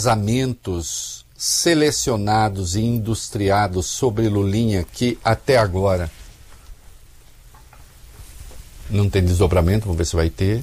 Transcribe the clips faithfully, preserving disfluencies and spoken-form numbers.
vazamentos selecionados e industriados sobre Lulinha que até agora não tem desdobramento, vamos ver se vai ter.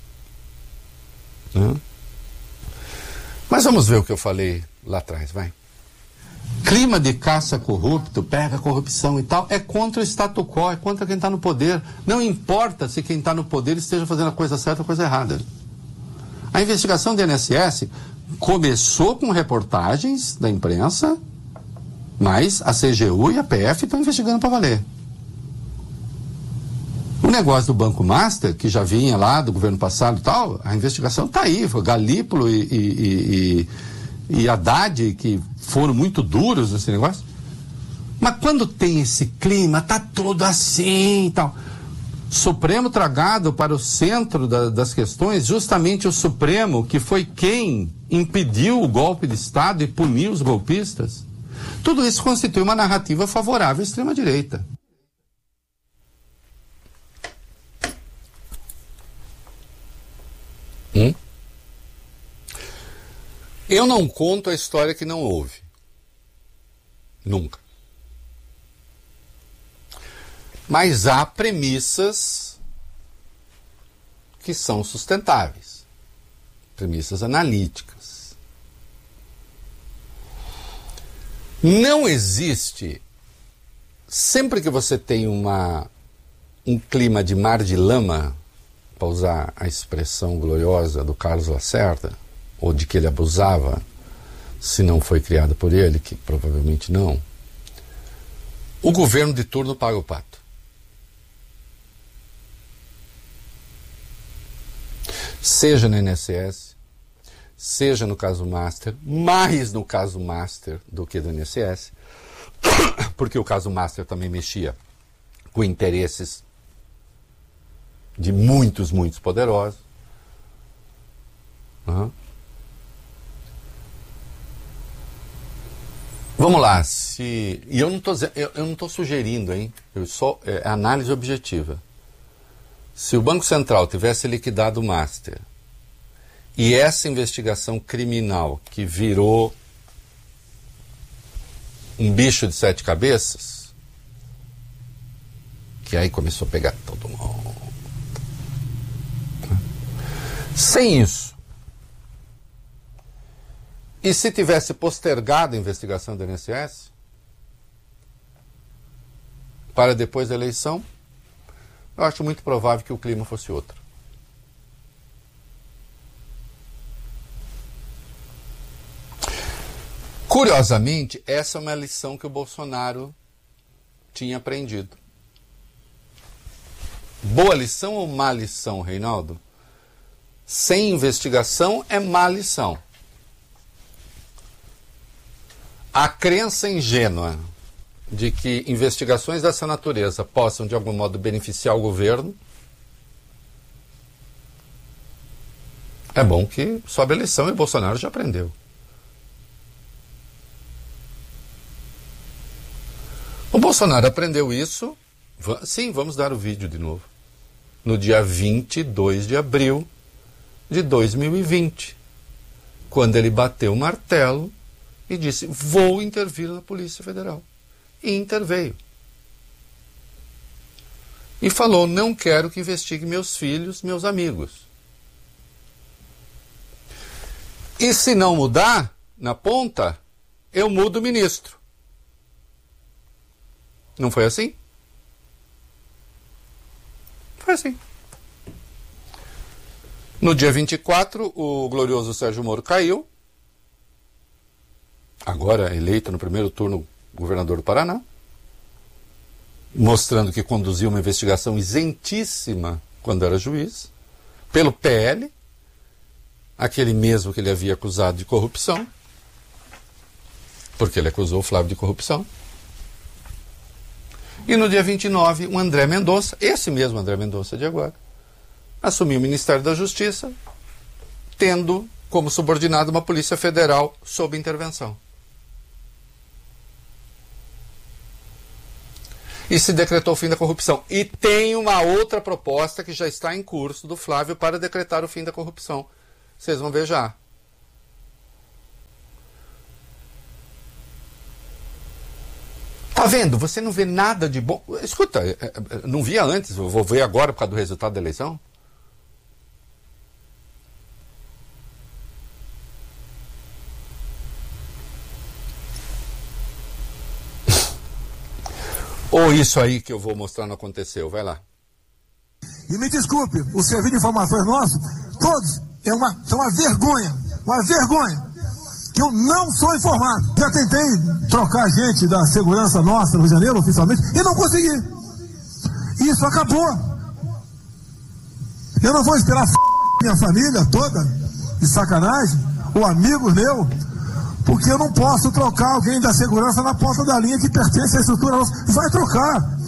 Né? Mas vamos ver o que eu falei lá atrás, vai. Clima de caça corrupto, pega a corrupção e tal, é contra o status quo, é contra quem está no poder. Não importa se quem está no poder esteja fazendo a coisa certa ou a coisa errada. A investigação do I N S S começou com reportagens da imprensa, mas a C G U e a P F estão investigando para valer. O negócio do Banco Master, que já vinha lá do governo passado e tal, a investigação está aí. Foi Galípolo e, e, e, e Haddad, que foram muito duros nesse negócio. Mas quando tem esse clima, tá tudo assim e tal. Supremo tragado para o centro da, das questões, justamente o Supremo, que foi quem impediu o golpe de Estado e puniu os golpistas. Tudo isso constitui uma narrativa favorável à extrema-direita. Hum? Eu não conto a história que não houve. Nunca. Mas há premissas que são sustentáveis. Premissas analíticas. Não existe, sempre que você tem uma, um clima de mar de lama, para usar a expressão gloriosa do Carlos Lacerda, ou de que ele abusava, se não foi criado por ele, que provavelmente não, o governo de turno paga o pato. Seja no I N S S, seja no caso Master, mais no caso Master do que do I N S S, porque o caso Master também mexia com interesses de muitos, muitos poderosos. Uhum. Vamos lá, se... E eu não estou eu, eu não estou sugerindo, hein? Eu só, é análise objetiva. Se o Banco Central tivesse liquidado o Master e essa investigação criminal que virou um bicho de sete cabeças, que aí começou a pegar todo mundo. Sem isso, e se tivesse postergado a investigação do I N S S para depois da eleição, eu acho muito provável que o clima fosse outro. Curiosamente, essa é uma lição que o Bolsonaro tinha aprendido. Boa lição ou má lição, Reinaldo? Sem investigação é má lição. A crença ingênua de que investigações dessa natureza possam, de algum modo, beneficiar o governo, é bom que sobe a eleição e Bolsonaro já aprendeu. O Bolsonaro aprendeu isso, sim, vamos dar o vídeo de novo, no dia vinte e dois de abril de dois mil e vinte, quando ele bateu o martelo e disse, vou intervir na Polícia Federal. E interveio. E falou, não quero que investigue meus filhos, meus amigos. E se não mudar, na ponta, eu mudo o ministro. Não foi assim? Foi assim. No dia vinte e quatro, o glorioso Sérgio Moro caiu. Agora eleito no primeiro turno governador do Paraná, mostrando que conduziu uma investigação isentíssima quando era juiz, pelo P L, aquele mesmo que ele havia acusado de corrupção, porque ele acusou o Flávio de corrupção. E no dia vinte e nove, o André Mendonça, esse mesmo André Mendonça de agora, assumiu o Ministério da Justiça, tendo como subordinado uma Polícia Federal sob intervenção. E se decretou o fim da corrupção. E tem uma outra proposta que já está em curso do Flávio para decretar o fim da corrupção. Vocês vão ver já. Tá vendo? Você não vê nada de bom. Escuta, não via antes, eu vou ver agora por causa do resultado da eleição. Ou isso aí que eu vou mostrar não aconteceu, vai lá. E me desculpe, o serviço de informações nosso, todos, é uma, é uma vergonha, uma vergonha, que eu não sou informado. Já tentei trocar gente da segurança nossa no Rio de Janeiro, oficialmente, e não consegui. Isso acabou. Eu não vou esperar f... minha família toda, de sacanagem, ou amigos meus, porque eu não posso trocar alguém da segurança na ponta da linha que pertence à estrutura nossa. Vai trocar.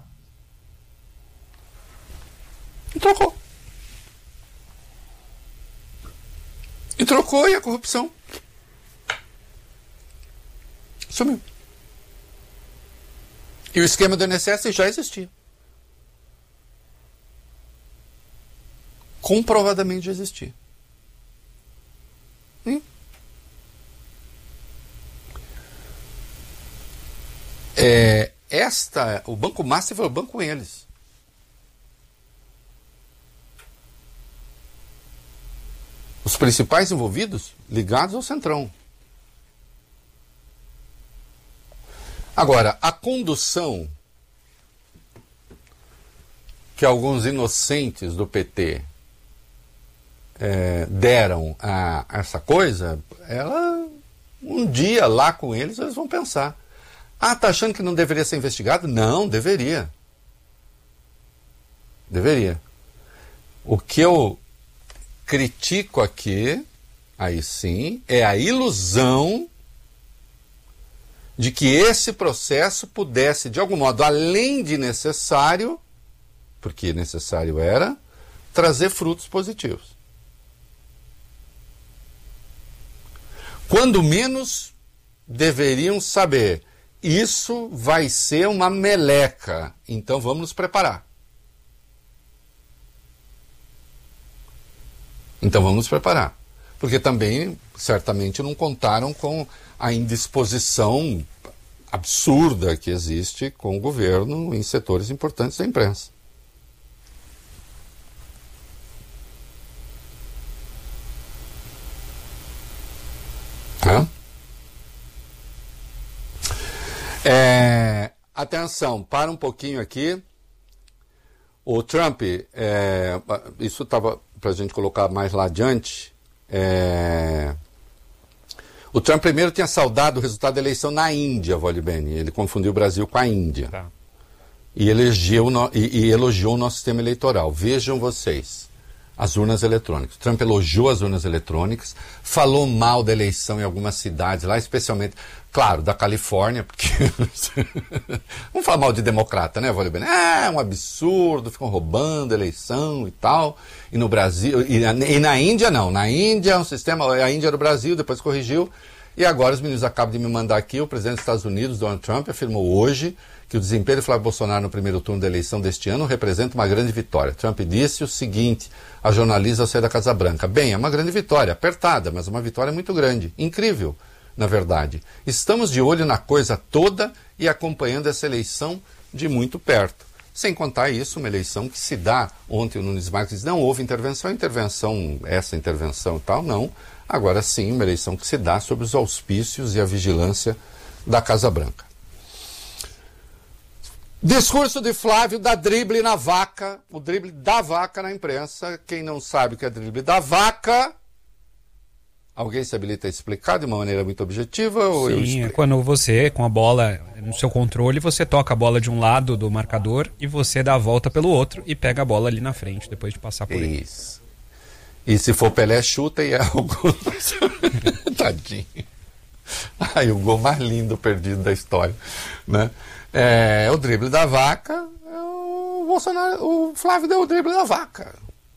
E trocou. E trocou e a corrupção sumiu. E o esquema do I N S S já existia. Comprovadamente já existia. Hum? É, esta, o Banco Master foi o banco com eles. Os principais envolvidos ligados ao Centrão. Agora, a condução que alguns inocentes do P T é, deram a essa coisa, ela, um dia lá com eles, eles vão pensar. Ah, tá achando que não deveria ser investigado? Não, deveria. Deveria. O que eu critico aqui, aí sim, é a ilusão de que esse processo pudesse, de algum modo, além de necessário, porque necessário era, trazer frutos positivos. Quando menos, deveriam saber, isso vai ser uma meleca, então vamos nos preparar. Então vamos nos preparar. Porque também, certamente, não contaram com a indisposição absurda que existe com o governo em setores importantes da imprensa. Hã? É, atenção, para um pouquinho aqui. O Trump, é, isso estava para a gente colocar mais lá adiante. É, o Trump primeiro tinha saudado o resultado da eleição na Índia, Vole Bene. Ele confundiu o Brasil com a Índia. Tá. E, elegeu no, e, e elogiou o nosso sistema eleitoral. Vejam vocês, as urnas eletrônicas. O Trump elogiou as urnas eletrônicas, falou mal da eleição em algumas cidades lá, especialmente, claro, da Califórnia, porque vamos falar mal de democrata, né, Vole Bene? É um absurdo, ficam roubando a eleição e tal. E no Brasil, e, e na Índia não, na Índia um sistema, a Índia era o Brasil, depois corrigiu, e agora os meninos acabam de me mandar aqui, o presidente dos Estados Unidos, Donald Trump, afirmou hoje que o desempenho de Flávio Bolsonaro no primeiro turno da eleição deste ano representa uma grande vitória. Trump disse o seguinte a jornalista ao sair da Casa Branca: bem, é uma grande vitória, apertada, mas uma vitória muito grande, incrível, na verdade. Estamos de olho na coisa toda e acompanhando essa eleição de muito perto. Sem contar isso, uma eleição que se dá, ontem o Nunes Marques disse, não houve intervenção, intervenção, essa intervenção e tal, não. Agora sim, uma eleição que se dá sob os auspícios e a vigilância da Casa Branca. Discurso de Flávio dá drible na vaca, o drible da vaca na imprensa. Quem não sabe o que é drible da vaca, alguém se habilita a explicar de uma maneira muito objetiva? Ou Sim, eu é quando você, com a bola no seu controle, você toca a bola de um lado do marcador e você dá a volta pelo outro e pega a bola ali na frente, depois de passar por ele. Isso. E se for Pelé, chuta e é o gol. Tadinho. Ai, o gol mais lindo perdido da história, né? É, o drible da vaca, o Bolsonaro, o Flávio deu o drible da vaca.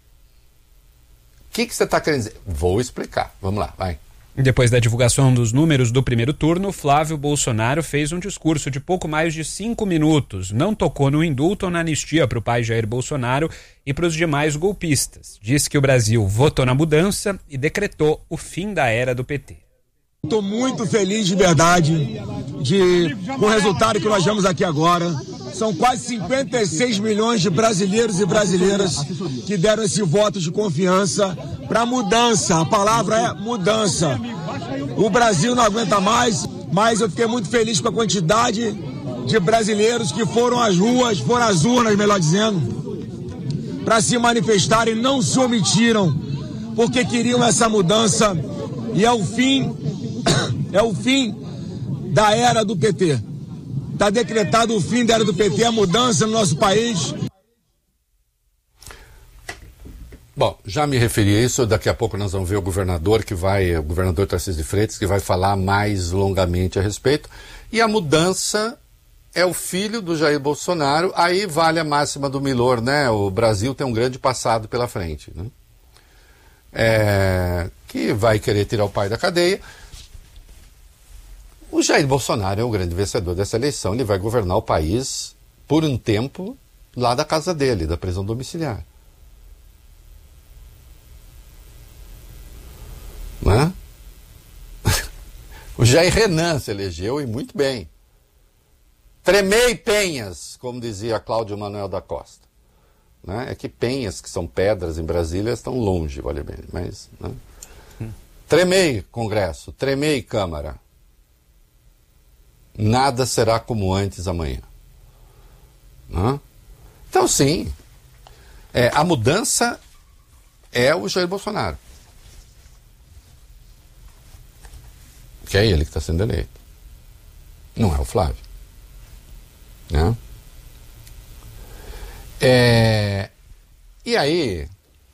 O que, que você está querendo dizer? Vou explicar. Vamos lá, vai. Depois da divulgação dos números do primeiro turno, Flávio Bolsonaro fez um discurso de pouco mais de cinco minutos. Não tocou no indulto ou na anistia para o pai Jair Bolsonaro e para os demais golpistas. Disse que o Brasil votou na mudança e decretou o fim da era do P T. estou muito feliz de verdade de, com o resultado que nós vemos aqui agora. São quase cinquenta e seis milhões de brasileiros e brasileiras que deram esse voto de confiança para mudança. A palavra é mudança. O Brasil não aguenta mais, mas eu fiquei muito feliz com a quantidade de brasileiros que foram às ruas, foram às urnas, melhor dizendo, para se manifestarem, não se omitiram, porque queriam essa mudança. E é o fim, é o fim da era do P T. Está decretado o fim da era do P T, a mudança no nosso país. Bom, já me referi a isso, daqui a pouco nós vamos ver o governador que vai, o governador Tarcísio de Freitas, que vai falar mais longamente a respeito. E a mudança é o filho do Jair Bolsonaro, aí vale a máxima do Milor, né? O Brasil tem um grande passado pela frente, né? É, que vai querer tirar o pai da cadeia. O Jair Bolsonaro é o grande vencedor dessa eleição, ele vai governar o país por um tempo lá da casa dele, da prisão domiciliar. Né? O Jair Renan se elegeu e muito bem. Tremei penhas, como dizia Cláudio Manuel da Costa. Né? É que penhas, que são pedras em Brasília, estão longe, vale bem, mas... Né? Hum. Tremei Congresso, tremei Câmara. Nada será como antes amanhã. Né? Então, sim, é, a mudança é o Jair Bolsonaro. Que é ele que está sendo eleito. Não é o Flávio. Né? É, e aí,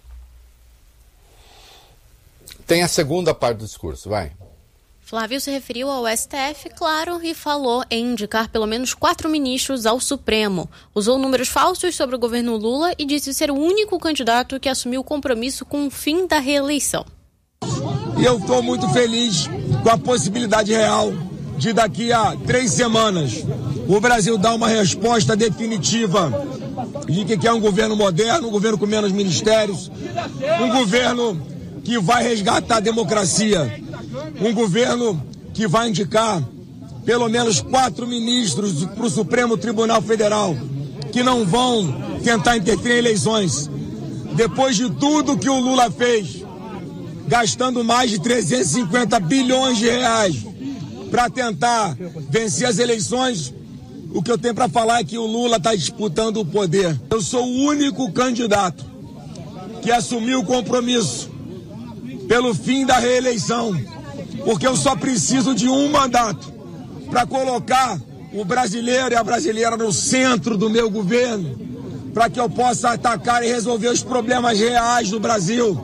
tem a segunda parte do discurso, vai. Flávio se referiu ao S T F, claro, e falou em indicar pelo menos quatro ministros ao Supremo. Usou números falsos sobre o governo Lula e disse ser o único candidato que assumiu o compromisso com o fim da reeleição. E eu estou muito feliz com a possibilidade real de daqui a três semanas o Brasil dar uma resposta definitiva de que é um governo moderno, um governo com menos ministérios, um governo que vai resgatar a democracia, um governo que vai indicar pelo menos quatro ministros para o Supremo Tribunal Federal, que não vão tentar interferir em eleições. Depois de tudo que o Lula fez, gastando mais de trezentos e cinquenta bilhões de reais para tentar vencer as eleições, o que eu tenho para falar é que o Lula está disputando o poder. Eu sou o único candidato que assumiu o compromisso pelo fim da reeleição, porque eu só preciso de um mandato para colocar o brasileiro e a brasileira no centro do meu governo, para que eu possa atacar e resolver os problemas reais do Brasil.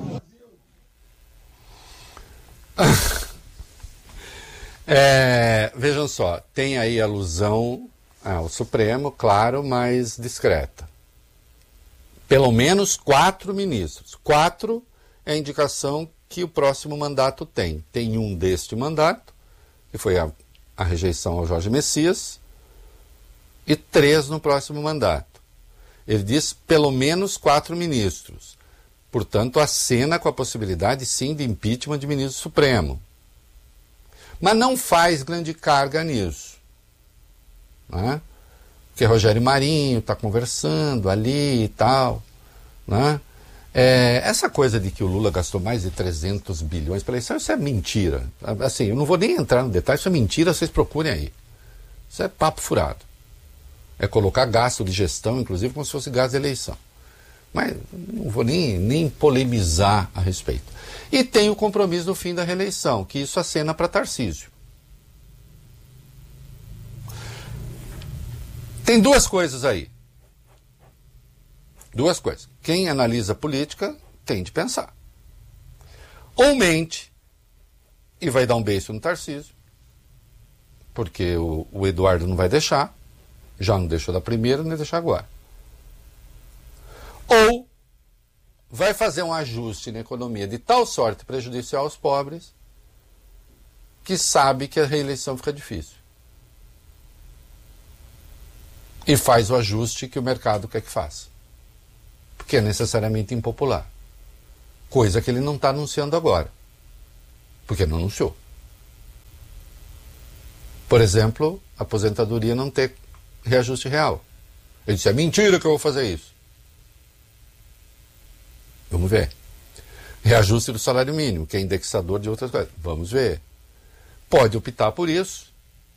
É, vejam só, tem aí alusão ao Supremo, claro, mas discreta. Pelo menos quatro ministros. Quatro é a indicação que o próximo mandato tem. Tem um deste mandato, que foi a, a rejeição ao Jorge Messias, e três no próximo mandato. Ele diz pelo menos quatro ministros. Portanto, acena com a possibilidade, sim, de impeachment de ministro supremo. Mas não faz grande carga nisso. Né? Porque Rogério Marinho está conversando ali e tal. Né? É, essa coisa de que o Lula gastou mais de trezentos bilhões pela eleição, isso é mentira. Assim, eu não vou nem entrar no detalhe, isso é mentira, vocês procurem aí. Isso é papo furado. É colocar gasto de gestão, inclusive, como se fosse gasto de eleição. Mas não vou nem, nem polemizar a respeito. E tem o compromisso no fim da reeleição, que isso acena para Tarcísio. Tem duas coisas aí. Duas coisas. Quem analisa política tem de pensar. Ou mente e vai dar um beijo no Tarcísio, porque o, o Eduardo não vai deixar, já não deixou da primeira, nem deixar agora. Ou vai fazer um ajuste na economia de tal sorte prejudicial aos pobres que sabe que a reeleição fica difícil. E faz o ajuste que o mercado quer que faça. Porque é necessariamente impopular. Coisa que ele não está anunciando agora. Porque não anunciou. Por exemplo, a aposentadoria não ter reajuste real. Ele disse, é mentira que eu vou fazer isso. Vamos ver. Reajuste do salário mínimo, que é indexador de outras coisas. Vamos ver. Pode optar por isso.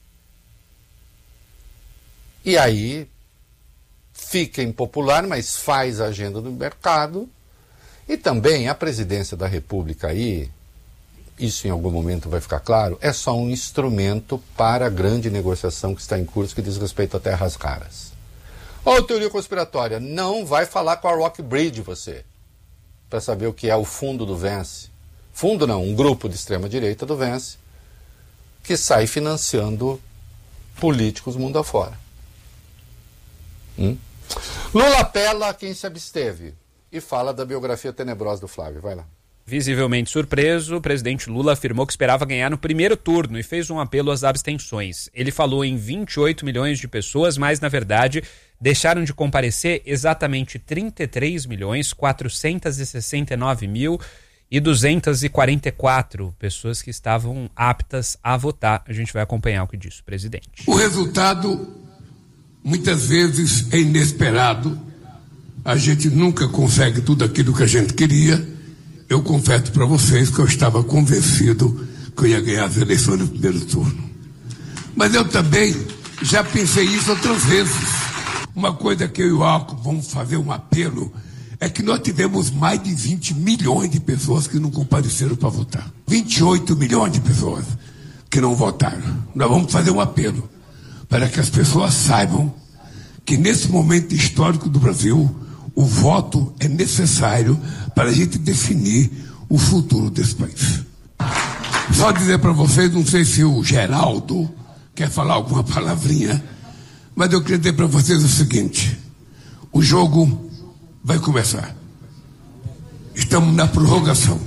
E aí fica impopular, mas faz a agenda do mercado. E também a presidência da República aí, isso em algum momento vai ficar claro, é só um instrumento para a grande negociação que está em curso, que diz respeito a terras raras. Ou teoria conspiratória, não vai falar com a Rockbridge você, para saber o que é o fundo do Vence. Fundo não, um grupo de extrema-direita do Vence, que sai financiando políticos mundo afora. Hum? Lula apela a quem se absteve e fala da biografia tenebrosa do Flávio. Vai lá. Visivelmente surpreso, o presidente Lula afirmou que esperava ganhar no primeiro turno e fez um apelo às abstenções. Ele falou em vinte e oito milhões de pessoas, mas, na verdade, deixaram de comparecer exatamente trinta e três milhões, quatrocentos e sessenta e nove mil e duzentos e quarenta e quatro pessoas que estavam aptas a votar. A gente vai acompanhar o que disse o presidente. O resultado, muitas vezes, é inesperado. A gente nunca consegue tudo aquilo que a gente queria. Eu confesso para vocês que eu estava convencido que eu ia ganhar as eleições no primeiro turno. Mas eu também já pensei isso outras vezes. Uma coisa que eu e o Alco vamos fazer um apelo é que nós tivemos mais de vinte milhões de pessoas que não compareceram para votar. vinte e oito milhões de pessoas que não votaram. Nós vamos fazer um apelo para que as pessoas saibam que nesse momento histórico do Brasil, o voto é necessário para a gente definir o futuro desse país. Só dizer para vocês, não sei se o Geraldo quer falar alguma palavrinha, mas eu queria dizer para vocês o seguinte: o jogo vai começar. Estamos na prorrogação.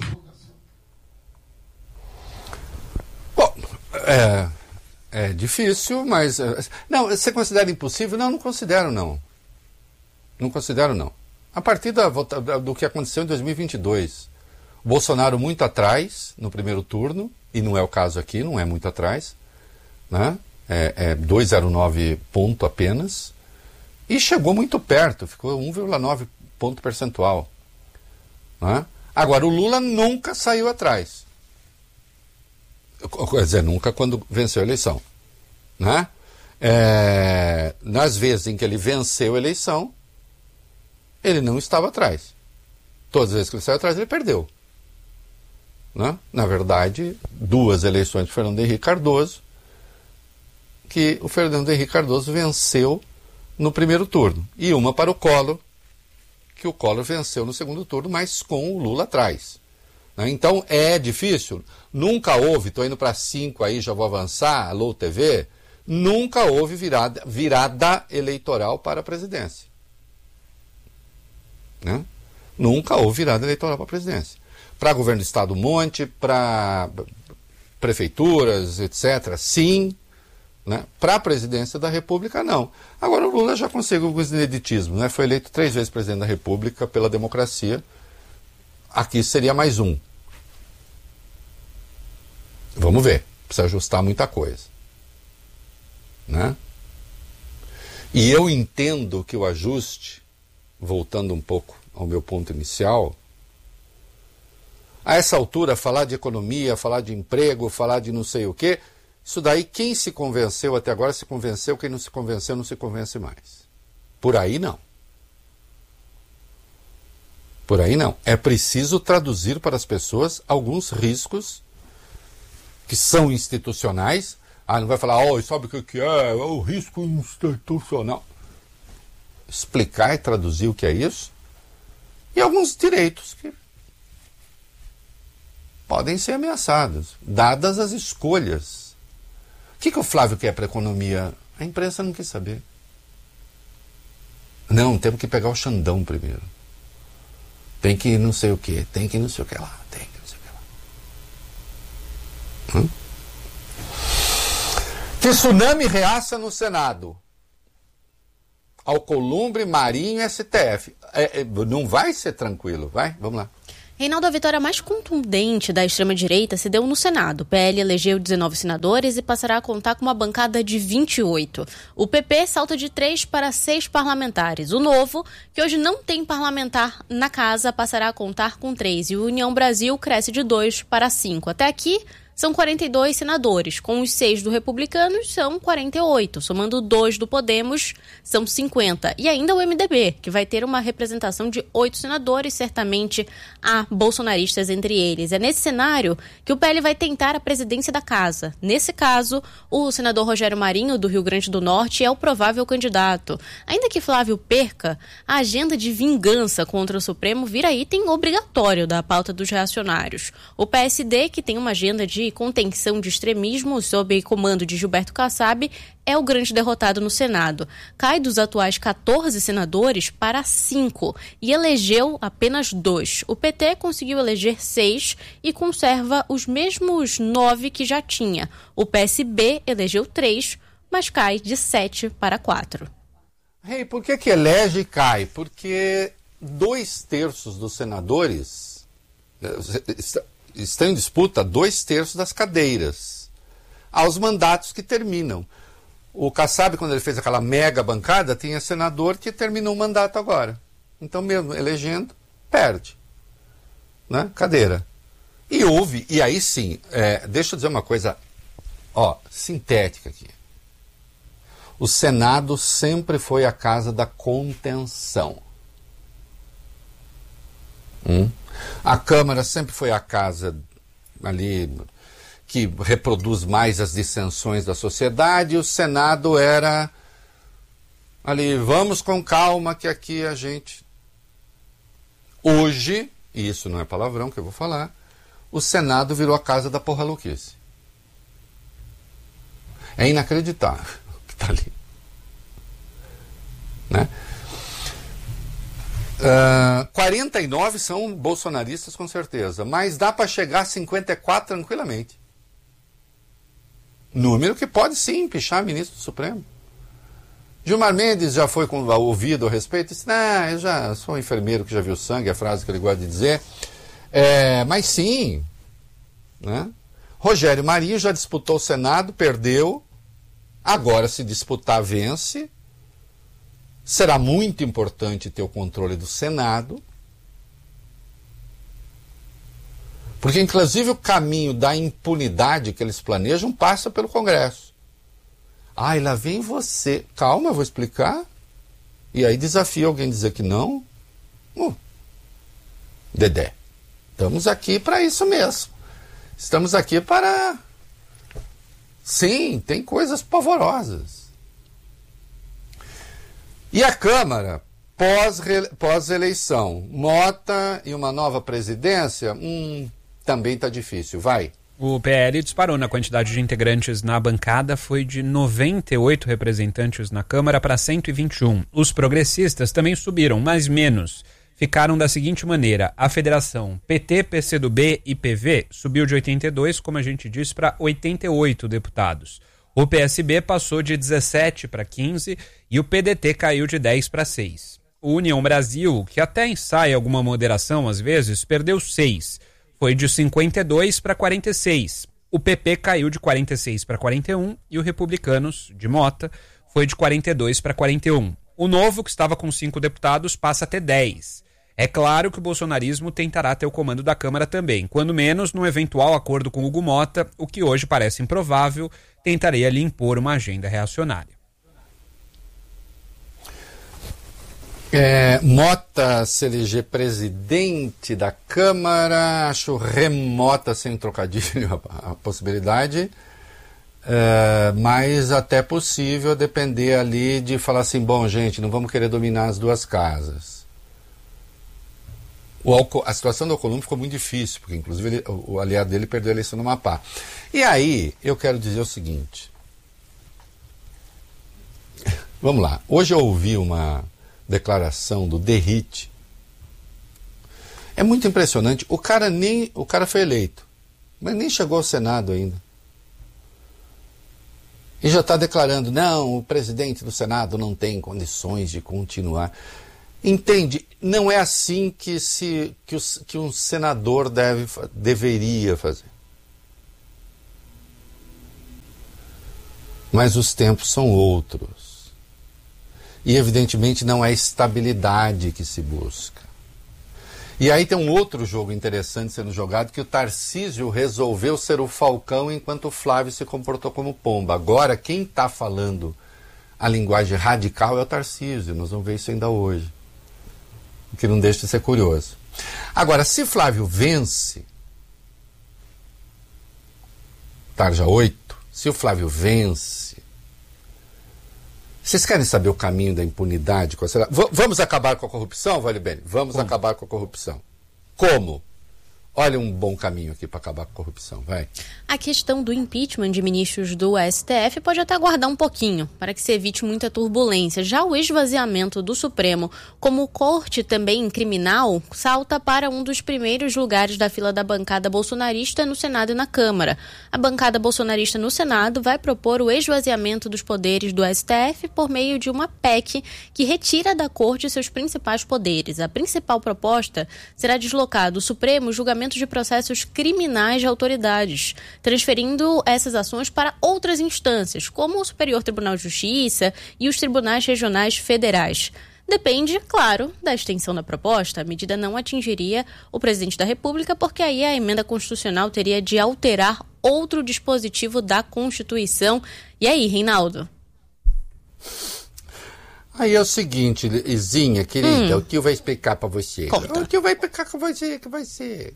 Bom, é, é difícil, mas... Não, você considera impossível? Não, não considero, não. Não considero, não. A partir da, do que aconteceu em dois mil e vinte e dois, Bolsonaro muito atrás no primeiro turno, e não é o caso aqui, não é muito atrás, né? É, é dois vírgula zero nove ponto apenas, e chegou muito perto, ficou um vírgula nove ponto percentual. Né? Agora, o Lula nunca saiu atrás. Quer dizer, nunca quando venceu a eleição. Né? É, nas vezes em que ele venceu a eleição, ele não estava atrás. Todas as vezes que ele saiu atrás, ele perdeu. Né? Na verdade, duas eleições de Fernando Henrique Cardoso, que o Fernando Henrique Cardoso venceu no primeiro turno. E uma para o Collor, que o Collor venceu no segundo turno, mas com o Lula atrás. Né? Então, é difícil. Nunca houve, estou indo para cinco aí, já vou avançar, alô T V, nunca houve virada, virada eleitoral para a presidência. Né? Nunca houve virada eleitoral para a presidência. Para governo do Estado, um monte, para prefeituras, etcétera, sim. Né? Para a presidência da República, não. Agora, o Lula já conseguiu alguns ineditismos. Né? Foi eleito três vezes presidente da República pela democracia. Aqui seria mais um. Vamos ver. Precisa ajustar muita coisa. Né? E eu entendo que o ajuste, voltando um pouco ao meu ponto inicial, a essa altura, falar de economia, falar de emprego, falar de não sei o quê, isso daí, quem se convenceu até agora se convenceu, quem não se convenceu não se convence mais. Por aí não. Por aí não. É preciso traduzir para as pessoas alguns riscos que são institucionais. Ah, não vai falar, oh, sabe o que é? É o risco institucional. Explicar e traduzir o que é isso. E alguns direitos que podem ser ameaçados, dadas as escolhas. O que, que o Flávio quer para a economia? A imprensa não quis saber. Não, temos que pegar o Xandão primeiro. Tem que não sei o que, tem que não sei o que lá, tem que não sei o que lá. Hum? Tsunami reaça no Senado. Alcolumbre, Marinho, S T F. É, é, não vai ser tranquilo, vai? Vamos lá. Reinaldo, a vitória mais contundente da extrema-direita se deu no Senado. O P L elegeu dezenove senadores e passará a contar com uma bancada de vinte e oito. O P P salta de três para seis parlamentares. O Novo, que hoje não tem parlamentar na casa, passará a contar com três. E o União Brasil cresce de dois para cinco. Até aqui, são quarenta e dois senadores. Com os seis do Republicanos, são quarenta e oito. Somando dois do Podemos, são cinquenta. E ainda o M D B, que vai ter uma representação de oito senadores, certamente há bolsonaristas entre eles. É nesse cenário que o P L vai tentar a presidência da casa. Nesse caso, o senador Rogério Marinho, do Rio Grande do Norte, é o provável candidato. Ainda que Flávio perca, a agenda de vingança contra o Supremo vira item obrigatório da pauta dos reacionários. O P S D, que tem uma agenda de contenção de extremismo sob comando de Gilberto Kassab, é o grande derrotado no Senado. Cai dos atuais quatorze senadores para cinco e elegeu apenas dois. O P T conseguiu eleger seis e conserva os mesmos nove que já tinha. O P S B elegeu três, mas cai de sete para quatro. Hey, por que que elege e cai? Porque dois terços dos senadores estão em disputa dois terços das cadeiras aos mandatos que terminam. O Kassab, quando ele fez aquela mega bancada, tinha senador que terminou o mandato agora. Então, mesmo elegendo, perde, né? Cadeira. E houve, e aí sim, é, deixa eu dizer uma coisa, ó, sintética aqui. O Senado sempre foi a casa da contenção. Hum? A Câmara sempre foi a casa ali que reproduz mais as dissensões da sociedade, e o Senado era ali, vamos com calma que aqui a gente... Hoje, e isso não é palavrão que eu vou falar, o Senado virou a casa da porra louquice. É inacreditável o que está ali. Né? Uh, quarenta e nove são bolsonaristas com certeza, mas dá para chegar a cinquenta e quatro tranquilamente. Número que pode sim pichar ministro do Supremo. Gilmar Mendes já foi com, ouvido a respeito, disse, não, eu já sou um enfermeiro que já viu sangue, é a frase que ele gosta de dizer. É, mas sim, né? Rogério Marinho já disputou o Senado, perdeu, agora se disputar vence. Será muito importante ter o controle do Senado, porque inclusive o caminho da impunidade que eles planejam passa pelo Congresso. Ai, lá vem você. Calma, eu vou explicar. E aí desafia alguém a dizer que não. Uh, Dedé, estamos aqui para isso mesmo. Estamos aqui para... Sim, tem coisas pavorosas. E a Câmara, pós-eleição, Mota e uma nova presidência, hum, também está difícil, vai. O P L disparou na quantidade de integrantes na bancada, foi de noventa e oito representantes na Câmara para cento e vinte e um. Os progressistas também subiram, mas menos. Ficaram da seguinte maneira, a federação P T, P C do B e P V subiu de oitenta e dois, como a gente disse, para oitenta e oito deputados. O P S B passou de dezessete para quinze e o P D T caiu de dez para seis. O União Brasil, que até ensaia alguma moderação às vezes, perdeu seis. Foi de cinquenta e dois para quarenta e seis. O P P caiu de quarenta e seis para quarenta e um e o Republicanos, de Mota, foi de quarenta e dois para quarenta e um. O Novo, que estava com cinco deputados, passa a ter dez. É claro que o bolsonarismo tentará ter o comando da Câmara também, quando menos num eventual acordo com Hugo Mota, o que hoje parece improvável, tentaria lhe impor uma agenda reacionária. É, Mota se eleger presidente da Câmara, acho remota, sem trocadilho, a, a possibilidade, é, mas até possível depender ali de falar assim, bom gente, não vamos querer dominar as duas casas. O, a situação do Alcolumbre ficou muito difícil, porque inclusive ele, o, o aliado dele perdeu a eleição no Amapá. E aí, eu quero dizer o seguinte, vamos lá, hoje eu ouvi uma declaração do Derrite. É muito impressionante. O cara nem, o cara foi eleito, mas nem chegou ao Senado ainda. E já está declarando, não, o presidente do Senado não tem condições de continuar. Entende? Não é assim que, se, que, os, que um senador deve, deveria fazer. Mas os tempos são outros. E, evidentemente, não é estabilidade que se busca. E aí tem um outro jogo interessante sendo jogado, que o Tarcísio resolveu ser o Falcão enquanto o Flávio se comportou como pomba. Agora, quem está falando a linguagem radical é o Tarcísio. Nós vamos ver isso ainda hoje. O que não deixa de ser curioso. Agora, se Flávio vence, tarja oito, se o Flávio vence, vocês querem saber o caminho da impunidade? V- vamos acabar com a corrupção, Vale Bene? Vamos Como? acabar com a corrupção. Como? Olha um bom caminho aqui para acabar com a corrupção, vai. A questão do impeachment de ministros do S T F pode até aguardar um pouquinho, para que se evite muita turbulência. Já o esvaziamento do Supremo, como corte também criminal, salta para um dos primeiros lugares da fila da bancada bolsonarista no Senado e na Câmara. A bancada bolsonarista no Senado vai propor o esvaziamento dos poderes do S T F por meio de uma P E C que retira da corte seus principais poderes. A principal proposta será deslocar do Supremo julgamento de processos criminais de autoridades, transferindo essas ações para outras instâncias, como o Superior Tribunal de Justiça e os tribunais regionais federais. Depende, claro, da extensão da proposta. A medida não atingiria o presidente da República, porque aí a emenda constitucional teria de alterar outro dispositivo da Constituição. E aí, Reinaldo? Aí é o seguinte, Izinha, querida, hum. o tio vai explicar para você. Conta. O tio vai explicar com você, que vai ser.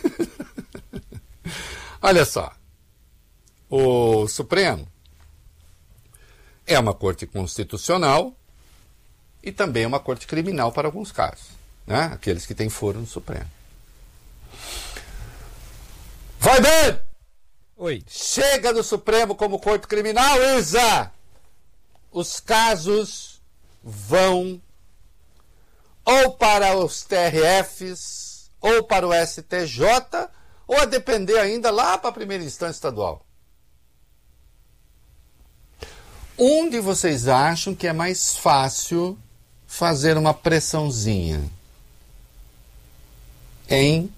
Olha só, o Supremo é uma corte constitucional e também é uma corte criminal para alguns casos, né? Aqueles que têm foro no Supremo. Vai bem! Oi. Chega do Supremo como corte criminal, Isa! Os casos vão ou para os T R Fs, ou para o S T J, ou a depender ainda lá para a primeira instância estadual. Onde vocês acham que é mais fácil fazer uma pressãozinha? Em?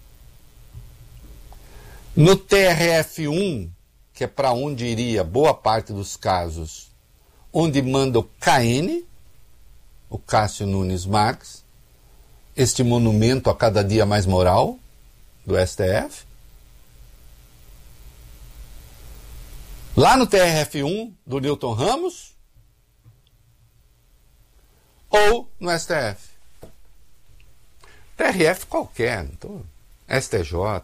No T R F um, que é para onde iria boa parte dos casos, onde manda o K N, o Cássio Nunes Marques, este monumento a cada dia mais moral do S T F. Lá no T R F um do Newton Ramos, ou no S T F. T R F qualquer, então, S T J.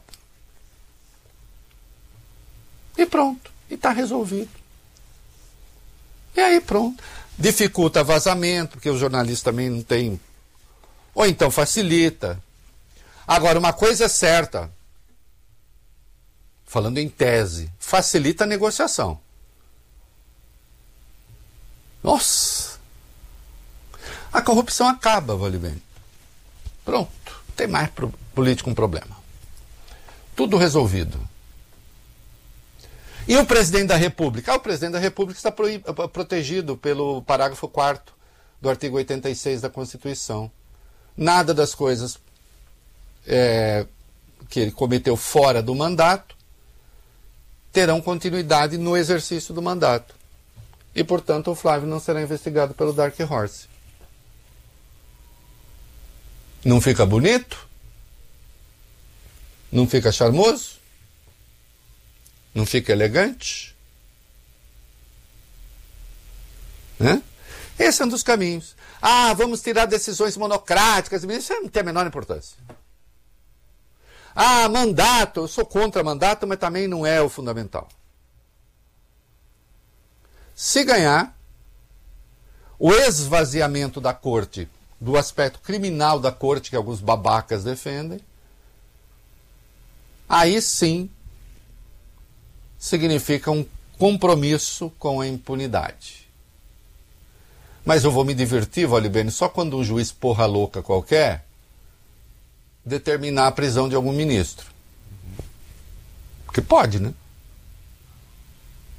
E pronto, e está resolvido. E aí pronto. Dificulta vazamento, porque o jornalista também não tem. Ou então facilita. Agora, uma coisa é certa, falando em tese, facilita a negociação. Nossa! A corrupção acaba, Vale Bem. Pronto. Não tem mais pro, político um problema. Tudo resolvido. E o presidente da República? Ah, o presidente da República está pro, protegido pelo parágrafo quarto do artigo oitenta e seis da Constituição. Nada das coisas é, que ele cometeu fora do mandato terão continuidade no exercício do mandato. E, portanto, o Flávio não será investigado pelo Dark Horse. Não fica bonito? Não fica charmoso? Não fica elegante? Né? Esse é um dos caminhos. Ah, vamos tirar decisões monocráticas. Isso não tem a menor importância. Ah, mandato. Eu sou contra mandato, mas também não é o fundamental. Se ganhar, o esvaziamento da corte, do aspecto criminal da corte, que alguns babacas defendem, aí sim significa um compromisso com a impunidade. Mas eu vou me divertir, Vale Bene, só quando um juiz porra louca qualquer determinar a prisão de algum ministro. Porque pode, né?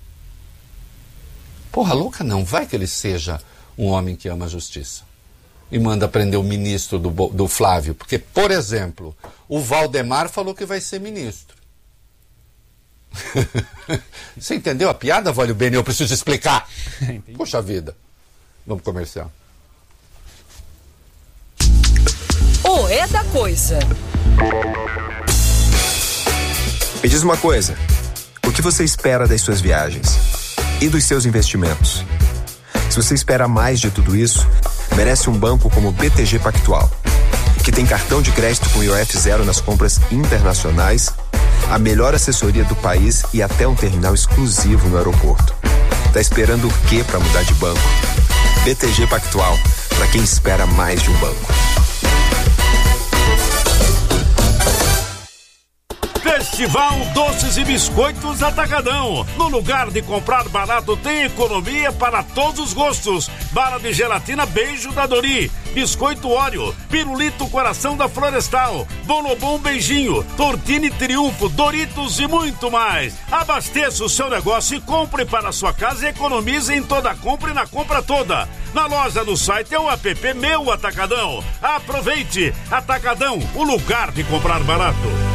Porra louca não, vai que ele seja um homem que ama a justiça. e manda prender o ministro do, do Flávio. Porque, por exemplo, o Valdemar falou que vai ser ministro. Você entendeu a piada, Vólio Bene? Eu preciso explicar. Poxa vida. Vamos comercial. O É da Coisa. Me diz uma coisa. O que você espera das suas viagens? E dos seus investimentos? Se você espera mais de tudo isso, merece um banco como o B T G Pactual, que tem cartão de crédito com I O F zero nas compras internacionais, a melhor assessoria do país e até um terminal exclusivo no aeroporto. Tá esperando o quê para mudar de banco? B T G Pactual, para quem espera mais de um banco. Festival Doces e Biscoitos Atacadão. No lugar de comprar barato, tem economia para todos os gostos. Bala de gelatina Beijo da Dori, Biscoito Oreo, Pirulito Coração da Florestal, Bonobom Beijinho, Tortini Triunfo, Doritos e muito mais. Abasteça o seu negócio e compre para a sua casa e economize em toda a compra e na compra toda. Na loja, no site é o app Meu Atacadão. Aproveite! Atacadão, o lugar de comprar barato.